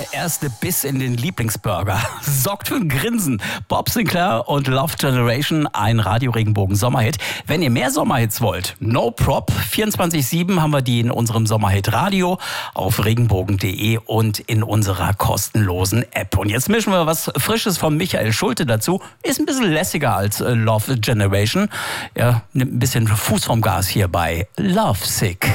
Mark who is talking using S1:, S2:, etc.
S1: Der erste Biss in den Lieblingsburger sorgt für ein Grinsen. Bob Sinclar und Love Generation, ein Radio-Regenbogen-Sommerhit. Wenn ihr mehr Sommerhits wollt, no prop. 24/7 haben wir die in unserem Sommerhit-Radio auf regenbogen.de und in unserer kostenlosen App. Und jetzt mischen wir was Frisches von Michael Schulte dazu. Ist ein bisschen lässiger als Love Generation. Er nimmt ein bisschen Fuß vom Gas hier bei Lovesick.